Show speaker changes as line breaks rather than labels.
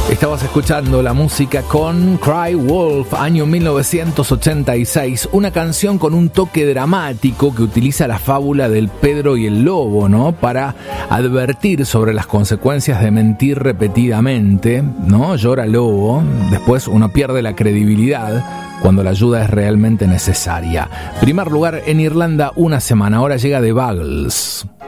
Estabas escuchando la música con Cry Wolf, año 1986, una canción con un toque dramático que utiliza la fábula del Pedro y el Lobo, ¿no? Para advertir sobre las consecuencias de mentir repetidamente, ¿no? Llora lobo, después uno pierde la credibilidad cuando la ayuda es realmente necesaria. Primer lugar en Irlanda una semana, ahora llega The Buggles.